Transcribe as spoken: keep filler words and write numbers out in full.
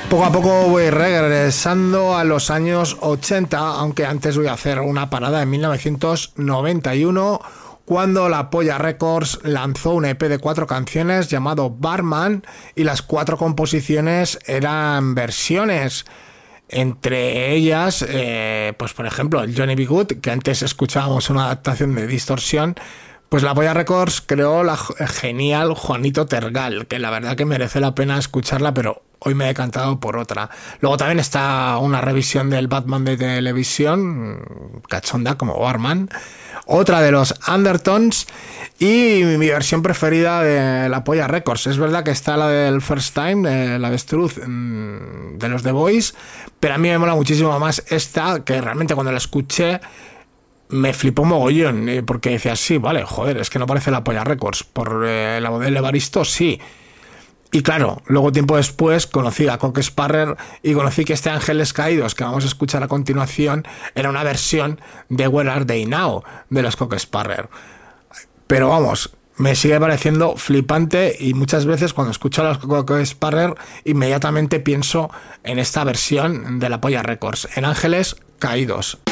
Poco a poco voy regresando a los años ochenta, aunque antes voy a hacer una parada en mil novecientos noventa y uno, cuando la Polla Records lanzó un E P de cuatro canciones llamado Barman, y las cuatro composiciones eran versiones. Entre ellas, eh, pues por ejemplo, el Johnny B. Good, que antes escuchábamos una adaptación de Distorsión. Pues la Polla Records creó la genial Juanito Tergal, que la verdad que merece la pena escucharla, pero hoy me he decantado por otra. Luego también está una revisión del Batman de televisión, cachonda como Barman, otra de los Undertones y mi versión preferida de la Polla Records. Es verdad que está la del First Time, de la Avestruz, de los The Boys, pero a mí me mola muchísimo más esta, que realmente cuando la escuché me flipó mogollón, eh, porque decía, sí, vale, joder, es que no parece la Polla Records. Por eh, la voz del Evaristo, sí. Y claro, luego tiempo después conocí a Cock Sparrer y conocí que este Ángeles Caídos que vamos a escuchar a continuación era una versión de Where Are They Now de los Cock Sparrer. Pero vamos, me sigue pareciendo flipante, y muchas veces cuando escucho a los Cock Sparrer inmediatamente pienso en esta versión de la Polla Records, en Ángeles Caídos.